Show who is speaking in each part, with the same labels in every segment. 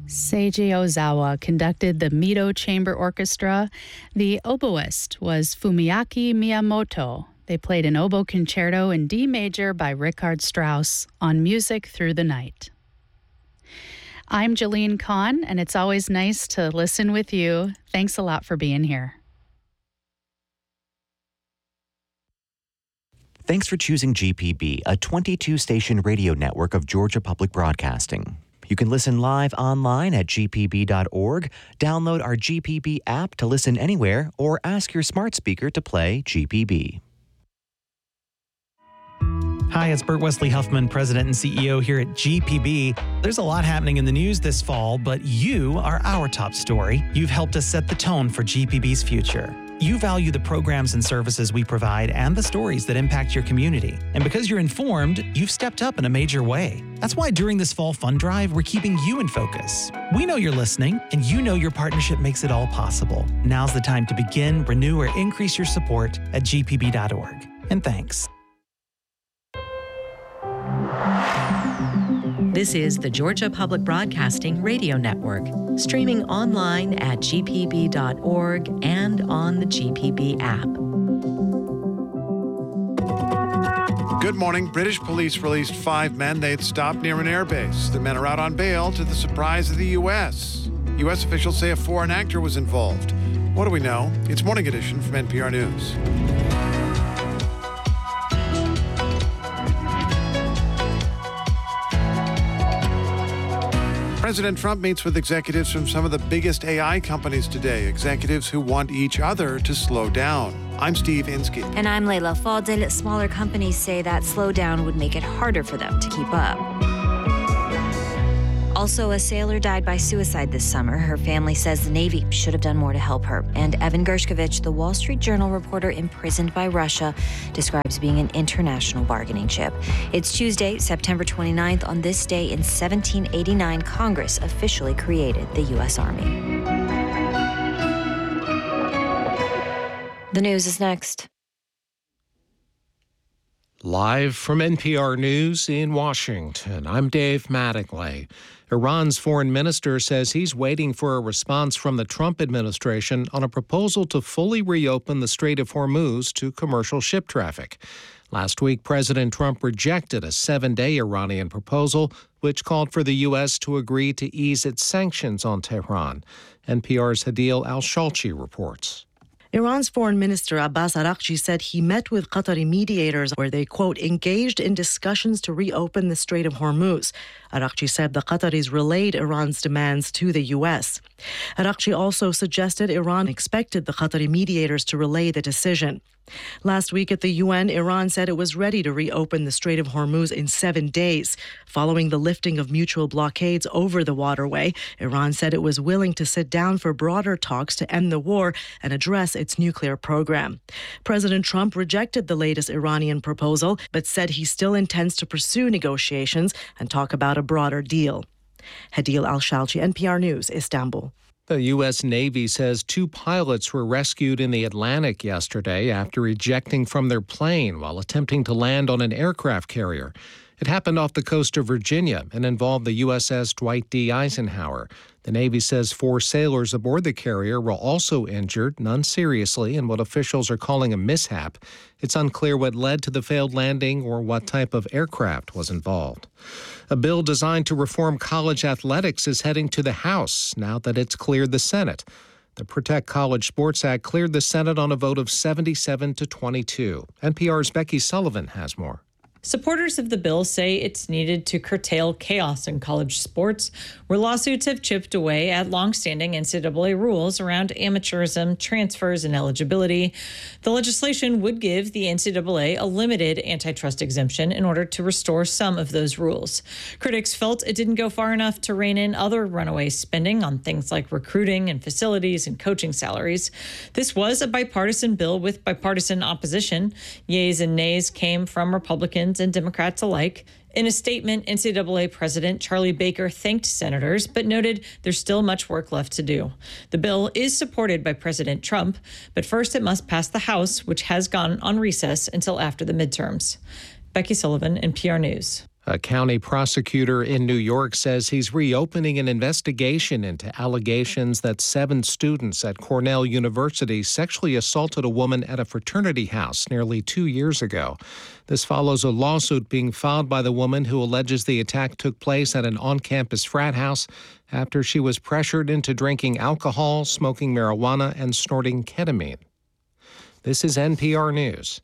Speaker 1: Seiji Ozawa conducted the Mito Chamber Orchestra. The oboist was Fumiaki Miyamoto. They played an oboe concerto in D major by Richard Strauss on Music Through the Night. I'm Jolene Kahn, and it's always nice to listen with you. Thanks a lot for being here.
Speaker 2: Thanks for choosing GPB, a 22-station radio network of Georgia Public Broadcasting. You can listen live online at gpb.org, download our GPB app to listen anywhere, or ask your smart speaker to play GPB.
Speaker 3: Hi, it's Bert Wesley Huffman, President and CEO here at GPB. There's a lot happening in the news this fall, but you are our top story. You've helped us set the tone for GPB's future. You value the programs and services we provide and the stories that impact your community. And because you're informed, you've stepped up in a major way. That's why during this fall fund drive, we're keeping you in focus. We know you're listening, and you know your partnership makes it all possible. Now's the time to begin, renew, or increase your support at gpb.org. And thanks.
Speaker 4: This is the Georgia Public Broadcasting Radio Network, streaming online at gpb.org and on the GPB app.
Speaker 5: Good morning. British police released 5 men they'd stopped near an airbase. The men are out on bail to the surprise of the U.S. U.S. officials say a foreign actor was involved. What do we know? It's Morning Edition from NPR News. President Trump meets with executives from some of the biggest AI companies today, executives who want each other to slow down. I'm Steve Inskeep.
Speaker 6: And I'm Layla Fadel. Smaller companies say that slowdown would make it harder for them to keep up. Also, a sailor died by suicide this summer. Her family says the Navy should have done more to help her. And Evan Gershkovich, the Wall Street Journal reporter imprisoned by Russia, describes being an international bargaining chip. It's Tuesday, September 29th. On this day in 1789, Congress officially created the U.S. Army. The news is next.
Speaker 7: Live from NPR News in Washington, I'm Dave Mattingly. Iran's foreign minister says he's waiting for a response from the Trump administration on a proposal to fully reopen the Strait of Hormuz to commercial ship traffic. Last week, President Trump rejected a 7-day Iranian proposal, which called for the U.S. to agree to ease its sanctions on Tehran. NPR's Hadil Al-Shalchi reports.
Speaker 8: Iran's foreign minister Abbas Araghchi said he met with Qatari mediators where they, quote, engaged in discussions to reopen the Strait of Hormuz. Araghchi said the Qataris relayed Iran's demands to the U.S. Araghchi also suggested Iran expected the Qatari mediators to relay the decision. Last week at the UN, Iran said it was ready to reopen the Strait of Hormuz in 7 days. Following the lifting of mutual blockades over the waterway, Iran said it was willing to sit down for broader talks to end the war and address its nuclear program. President Trump rejected the latest Iranian proposal, but said he still intends to pursue negotiations and talk about a broader deal. Hadil Al-Shalchi, NPR News, Istanbul.
Speaker 7: The U.S. Navy says 2 pilots were rescued in the Atlantic yesterday after ejecting from their plane while attempting to land on an aircraft carrier. It happened off the coast of Virginia and involved the USS Dwight D. Eisenhower. The Navy says 4 sailors aboard the carrier were also injured, none seriously, in what officials are calling a mishap. It's unclear what led to the failed landing or what type of aircraft was involved. A bill designed to reform college athletics is heading to the House now that it's cleared the Senate. The Protect College Sports Act cleared the Senate on a vote of 77 to 22. NPR's Becky Sullivan has more.
Speaker 9: Supporters of the bill say it's needed to curtail chaos in college sports, where lawsuits have chipped away at longstanding NCAA rules around amateurism, transfers, and eligibility. The legislation would give the NCAA a limited antitrust exemption in order to restore some of those rules. Critics felt it didn't go far enough to rein in other runaway spending on things like recruiting and facilities and coaching salaries. This was a bipartisan bill with bipartisan opposition. Yeas and nays came from Republicans and Democrats alike. In a statement, NCAA President Charlie Baker thanked senators, but noted there's still much work left to do. The bill is supported by President Trump, but first it must pass the House, which has gone on recess until after the midterms. Becky Sullivan, NPR News.
Speaker 7: A county prosecutor in New York says he's reopening an investigation into allegations that 7 students at Cornell University sexually assaulted a woman at a fraternity house nearly 2 years ago. This follows a lawsuit being filed by the woman who alleges the attack took place at an on-campus frat house after she was pressured into drinking alcohol, smoking marijuana, and snorting ketamine. This is NPR News.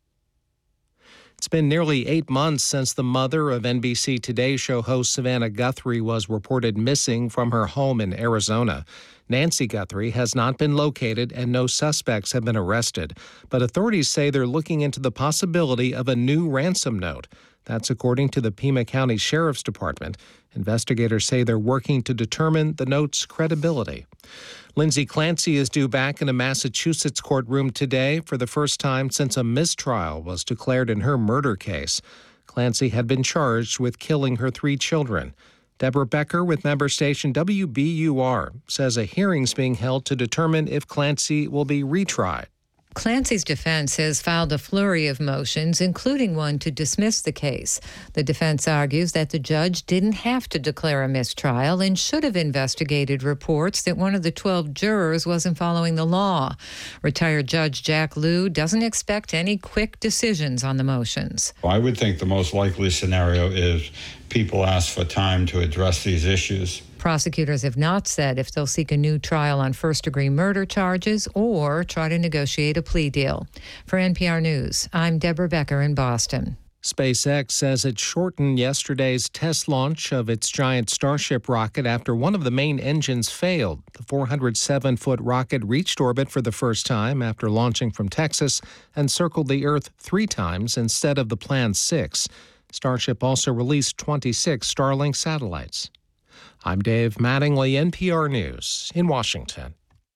Speaker 7: It's been nearly 8 months since the mother of NBC Today show host Savannah Guthrie was reported missing from her home in Arizona. Nancy Guthrie has not been located and no suspects have been arrested, but authorities say they're looking into the possibility of a new ransom note. That's according to the Pima County Sheriff's Department. Investigators say they're working to determine the note's credibility. Lindsay Clancy is due back in a Massachusetts courtroom today for the first time since a mistrial was declared in her murder case. Clancy had been charged with killing her 3 children. Deborah Becker with member station WBUR says a hearing's being held to determine if Clancy will be retried.
Speaker 10: Clancy's defense has filed a flurry of motions, including one to dismiss the case. The defense argues that the judge didn't have to declare a mistrial and should have investigated reports that one of the 12 jurors wasn't following the law. Retired Judge Jack Lew doesn't expect any quick decisions on the motions.
Speaker 11: I would think the most likely scenario is people ask for time to address these issues.
Speaker 10: Prosecutors have not said if they'll seek a new trial on first-degree murder charges or try to negotiate a plea deal. For NPR News, I'm Deborah Becker in Boston.
Speaker 7: SpaceX says it shortened yesterday's test launch of its giant Starship rocket after one of the main engines failed. The 407-foot rocket reached orbit for the first time after launching from Texas and circled the Earth 3 times instead of the planned 6. Starship also released 26 Starlink satellites. I'm Dave Mattingly, NPR News in Washington.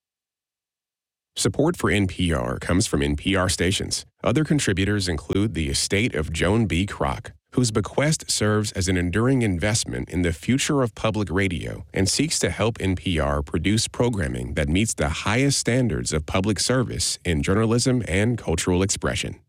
Speaker 12: Support for NPR comes from NPR stations. Other contributors include the estate of Joan B. Kroc, whose bequest serves as an enduring investment in the future of public radio and seeks to help NPR produce programming that meets the highest standards of public service in journalism and cultural expression.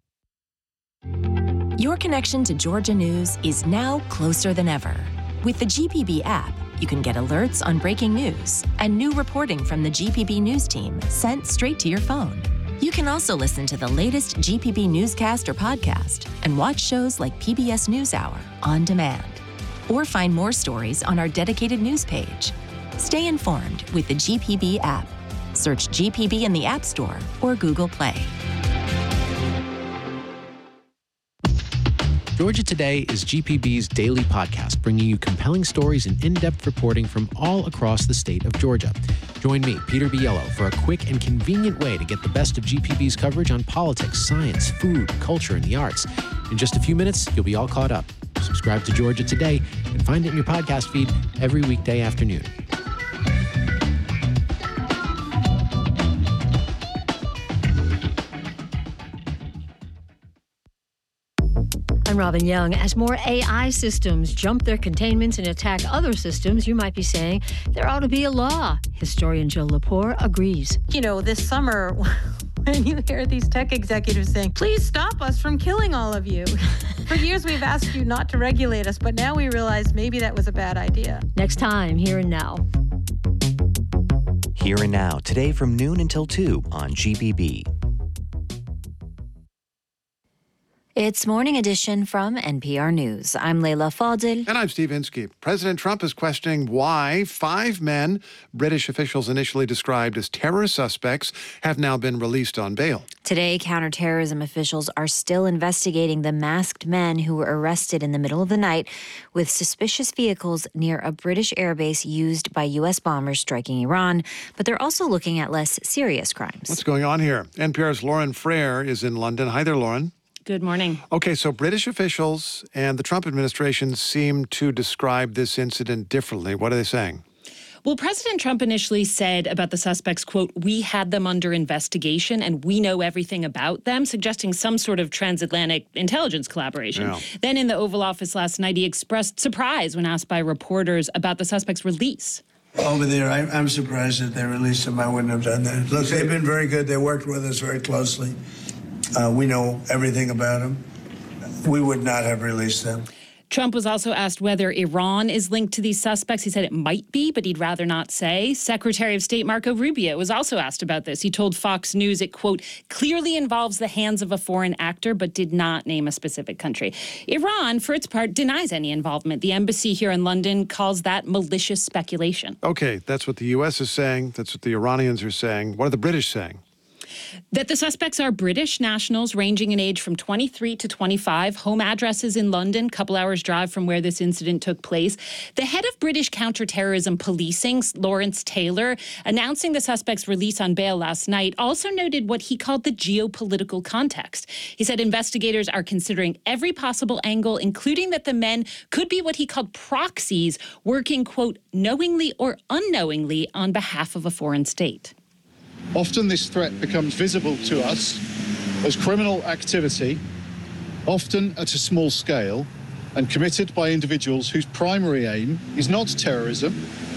Speaker 13: Your connection to Georgia News is now closer than ever. With the GPB app, you can get alerts on breaking news and new reporting from the GPB News team sent straight to your phone. You can also listen to the latest GPB newscast or podcast and watch shows like PBS NewsHour on demand. Or find more stories on our dedicated news page. Stay informed with the GPB app. Search GPB in the App Store or Google Play.
Speaker 14: Georgia Today is GPB's daily podcast, bringing you compelling stories and in-depth reporting from all across the state of Georgia. Join me, Peter Biello, for a quick and convenient way to get the best of GPB's coverage on politics, science, food, culture, and the arts. In just a few minutes, you'll be all caught up. Subscribe to Georgia Today and find it in your podcast feed every weekday afternoon.
Speaker 15: I'm Robin Young. As more AI systems jump their containments and attack other systems, you might be saying there ought to be a law. Historian Jill Lepore agrees.
Speaker 9: You know, this summer, when you hear these tech executives saying, please stop us from killing all of you. For years, we've asked you not to regulate us, but now we realize maybe that was a bad idea.
Speaker 15: Next time, Here and Now.
Speaker 2: Here and Now, today from noon until 2 on GPB.
Speaker 6: It's Morning Edition from NPR News. I'm Leila Fadil.
Speaker 5: And I'm Steve Inskeep. President Trump is questioning why 5 men British officials initially described as terror suspects have now been released on bail.
Speaker 6: Today, counterterrorism officials are still investigating the masked men who were arrested in the middle of the night with suspicious vehicles near a British airbase used by U.S. bombers striking Iran. But they're also looking at less serious crimes.
Speaker 5: What's going on here? NPR's Lauren Frere is in London. Hi there, Lauren.
Speaker 16: Good morning.
Speaker 5: Okay, so British officials and the Trump administration seem to describe this incident differently. What are they saying?
Speaker 16: Well, President Trump initially said about the suspects, quote, we had them under investigation and we know everything about them, suggesting some sort of transatlantic intelligence collaboration. Yeah. Then in the Oval Office last night, he expressed surprise when asked by reporters about the suspects' release.
Speaker 17: Over there, I'm surprised that they released them. I wouldn't have done that. Look, they've been very good. They worked with us very closely. We know everything about them. We would not have released them.
Speaker 16: Trump was also asked whether Iran is linked to these suspects. He said it might be, but he'd rather not say. Secretary of State Marco Rubio was also asked about this. He told Fox News it, quote, clearly involves the hands of a foreign actor, but did not name a specific country. Iran, for its part, denies any involvement. The embassy here in London calls that malicious speculation.
Speaker 5: Okay, that's what the U.S. is saying. That's what the Iranians are saying. What are the British saying?
Speaker 16: That the suspects are British nationals ranging in age from 23 to 25, home addresses in London, couple hours drive from where this incident took place. The head of British counterterrorism policing, Lawrence Taylor, announcing the suspects' release on bail last night, also noted what he called the geopolitical context. He said investigators are considering every possible angle, including that the men could be what he called proxies, working, quote, knowingly or unknowingly on behalf of a foreign state.
Speaker 18: Often this threat becomes visible to us as criminal activity, often at a small scale, and committed by individuals whose primary aim is not terrorism,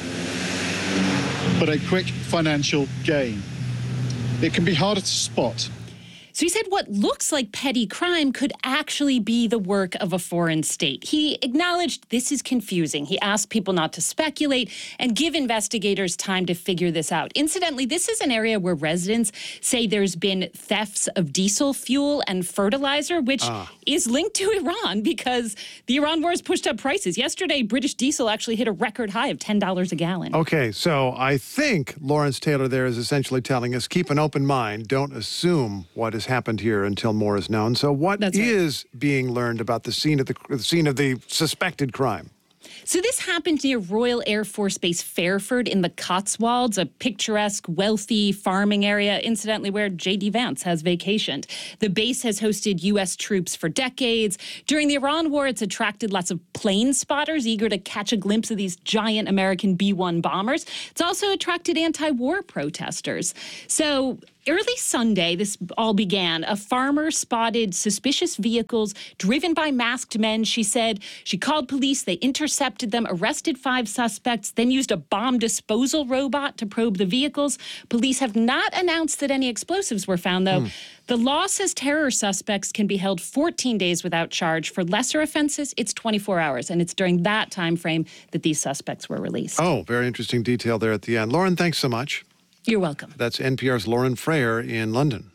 Speaker 18: but a quick financial gain. It can be harder to spot.
Speaker 16: So he said what looks like petty crime could actually be the work of a foreign state. He acknowledged this is confusing. He asked people not to speculate and give investigators time to figure this out. Incidentally, this is an area where residents say there's been thefts of diesel fuel and fertilizer, which is linked to Iran because the Iran war has pushed up prices. Yesterday, British diesel actually hit a record high of $10 a gallon.
Speaker 5: Okay, so I think Lawrence Taylor there is essentially telling us, keep an open mind, don't assume what is happened here until more is known. So what is being learned about the scene of the suspected crime?
Speaker 16: So this happened near Royal Air Force Base Fairford in the Cotswolds, a picturesque, wealthy farming area, incidentally, where J.D. Vance has vacationed. The base has hosted U.S. troops for decades. During the Iran war, it's attracted lots of plane spotters eager to catch a glimpse of these giant American B-1 bombers. It's also attracted anti-war protesters. So early Sunday, this all began. A farmer spotted suspicious vehicles driven by masked men. She said she called police. They intercepted them, arrested 5 suspects, then used a bomb disposal robot to probe the vehicles. Police have not announced that any explosives were found, though. The law says terror suspects can be held 14 days without charge. For lesser offenses, it's 24 hours. And it's during that time frame that these suspects were released.
Speaker 5: Oh, very interesting detail there at the end. Lauren, thanks so much.
Speaker 16: You're welcome.
Speaker 5: That's NPR's Lauren Frayer in London.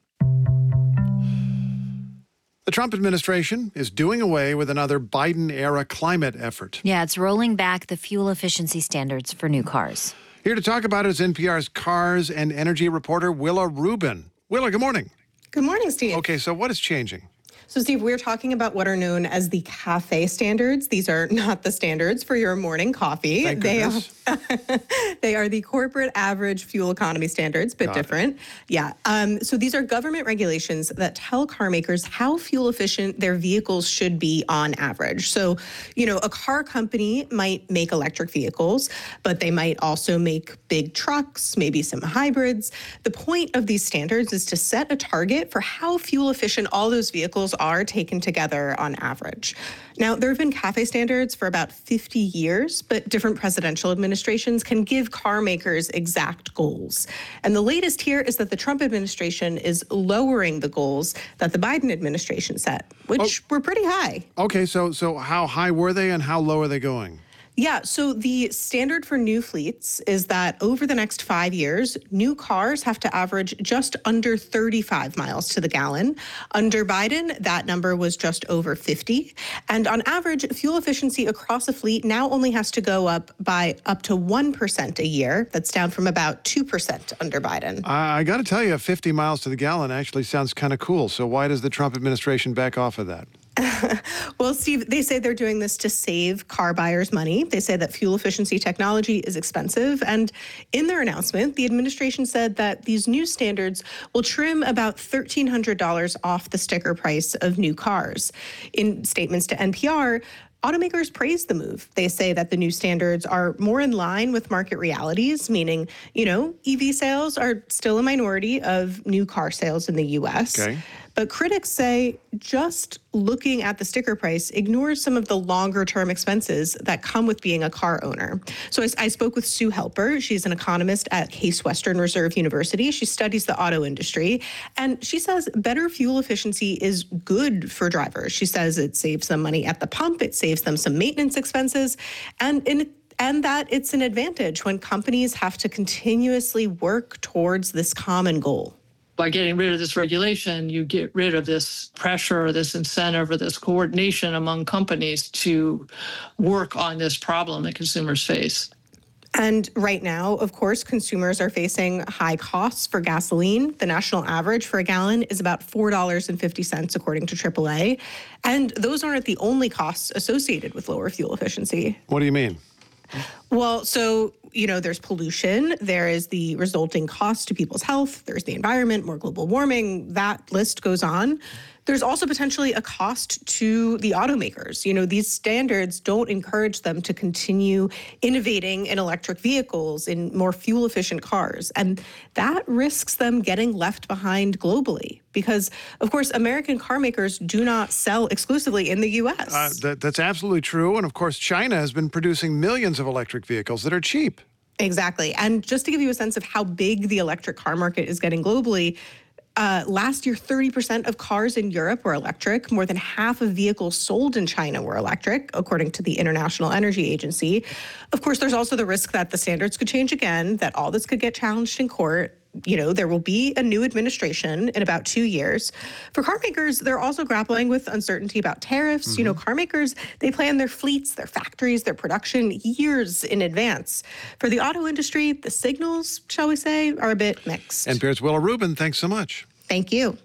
Speaker 5: The Trump administration is doing away with another Biden-era climate effort.
Speaker 6: Yeah, it's rolling back the fuel efficiency standards for new cars.
Speaker 5: Here to talk about it is NPR's cars and energy reporter, Willa Rubin. Willa, good morning.
Speaker 19: Good morning, Steve.
Speaker 5: Okay, so what is changing?
Speaker 19: So, Steve, we're talking about what are known as the CAFE standards. These are not the standards for your morning coffee.
Speaker 5: Thank goodness.
Speaker 19: They are the corporate average fuel economy standards, but different. Yeah. So these are government regulations that tell car makers how fuel efficient their vehicles should be on average. So, you know, a car company might make electric vehicles, but they might also make big trucks, maybe some hybrids. The point of these standards is to set a target for how fuel efficient all those vehicles are taken together on average. Now, there have been CAFE standards for about 50 years, but different presidential administrations can give car makers exact goals. And the latest here is that the Trump administration is lowering the goals that the Biden administration set, which were pretty high.
Speaker 5: Okay, so how high were they and how low are they going?
Speaker 19: Yeah, so the standard for new fleets is that over the next 5 years, new cars have to average just under 35 miles to the gallon. Under Biden, that number was just over 50. And on average, fuel efficiency across a fleet now only has to go up by up to 1% a year. That's down from about 2% under Biden.
Speaker 5: I got to tell you, 50 miles to the gallon actually sounds kind of cool. So why does the Trump administration back off of that?
Speaker 19: Well, Steve, they say they're doing this to save car buyers money. They say that fuel efficiency technology is expensive. And in their announcement, the administration said that these new standards will trim about $1,300 off the sticker price of new cars. In statements to NPR, automakers praise the move. They say that the new standards are more in line with market realities, meaning, you know, EV sales are still a minority of new car sales in the U.S.
Speaker 5: Okay.
Speaker 19: But critics say just looking at the sticker price ignores some of the longer-term expenses that come with being a car owner. So I spoke with Sue Helper. She's an economist at Case Western Reserve University. She studies the auto industry, and she says better fuel efficiency is good for drivers. She says it saves them money at the pump, it saves them some maintenance expenses, and that it's an advantage when companies have to continuously work towards this common goal.
Speaker 20: By getting rid of this regulation, you get rid of this pressure, or this incentive, or this coordination among companies to work on this problem that consumers face.
Speaker 19: And right now, of course, consumers are facing high costs for gasoline. The national average for a gallon is about $4.50, according to AAA. And those aren't the only costs associated with lower fuel efficiency.
Speaker 5: What do you mean?
Speaker 19: Well, so, there's pollution, there is the resulting cost to people's health, there's the environment, more global warming, that list goes on. There's also potentially a cost to the automakers. These standards don't encourage them to continue innovating in electric vehicles, in more fuel-efficient cars. And that risks them getting left behind globally because, of course, American car makers do not sell exclusively in the U.S.
Speaker 5: That's absolutely true. And, of course, China has been producing millions of electric vehicles that are cheap.
Speaker 19: Exactly. And just to give you a sense of how big the electric car market is getting globally, last year, 30% of cars in Europe were electric. More than half of vehicles sold in China were electric, according to the International Energy Agency. Of course, there's also the risk that the standards could change again, that all this could get challenged in court. There will be a new administration in about 2 years. For car makers, they're also grappling with uncertainty about tariffs. Car makers, they plan their fleets, their factories, their production years in advance. For the auto industry, the signals, shall we say, are a bit mixed.
Speaker 5: NPR's Willa Rubin, thanks so much.
Speaker 19: Thank you.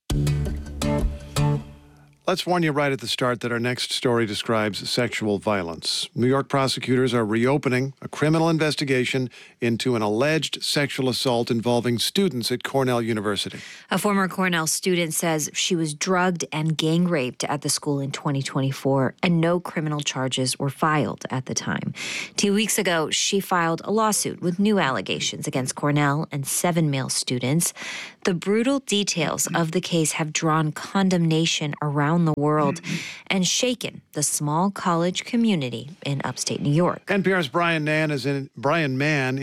Speaker 5: Let's warn you right at the start that our next story describes sexual violence. New York prosecutors are reopening a criminal investigation into an alleged sexual assault involving students at Cornell University.
Speaker 6: A former Cornell student says she was drugged and gang raped at the school in 2024, and no criminal charges were filed at the time. 2 weeks ago, she filed a lawsuit with new allegations against Cornell and 7 male students. The brutal details of the case have drawn condemnation around the world and shaken the small college community in upstate New York.
Speaker 5: NPR's Brian Mann